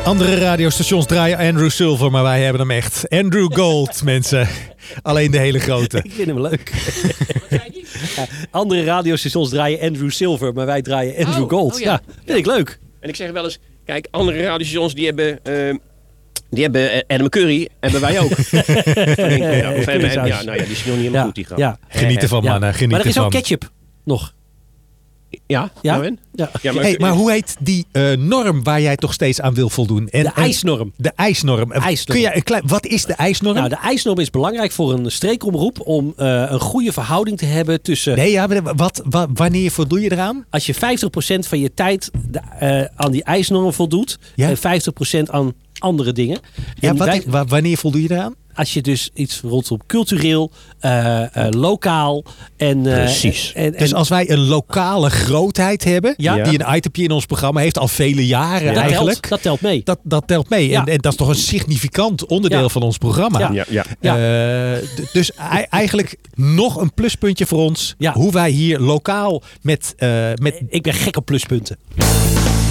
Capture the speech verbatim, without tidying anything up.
Andere radiostations draaien Andrew Silver, maar wij hebben hem echt. Andrew Gold, mensen. Alleen de hele grote. Ik vind hem leuk. Ja, andere radiostations draaien Andrew Silver, maar wij draaien Andrew Oh, Gold. oh ja. ja. vind ik leuk. En ik zeg wel eens, kijk, andere radiostations die hebben... Uh, die hebben Adam Curry, hebben wij ook. ja, of hebben, ja, nou ja, die is nog niet helemaal Ja, goed, die grap. ja. Geniet ervan, Ja. mannen. Geniet Maar er is ook ervan. ketchup nog. Ja, Ja? nou en? Ja. Ja, maar, Hey, maar hoe heet die uh, norm waar jij toch steeds aan wil voldoen? En, De ijsnorm. De ijsnorm. ijsnorm. Kun jij een klein, wat is de ijsnorm? Nou, de ijsnorm is belangrijk voor een streekomroep om uh, een goede verhouding te hebben tussen... Nee, ja, maar wat, wat, wanneer voldoe je eraan? Als je vijftig procent van je tijd de, uh, aan die ijsnorm voldoet Ja? en vijftig procent aan andere dingen. Ja, En wat, wij- wa- wanneer voldoe je eraan? Als je dus iets rondom cultureel, uh, uh, lokaal en... Uh, Precies. En, en, Dus als wij een lokale grootheid hebben, Ja. die een itempje in ons programma heeft al vele jaren dat, eigenlijk. telt, dat telt mee. Dat, dat telt mee. Ja. En, en dat is toch een significant onderdeel Ja. van ons programma. Ja. ja, ja. Ja. Eh, d- dus ei- eigenlijk nog een pluspuntje voor ons. Ja. Hoe wij hier lokaal met... eh, met Ik ben gek op pluspunten.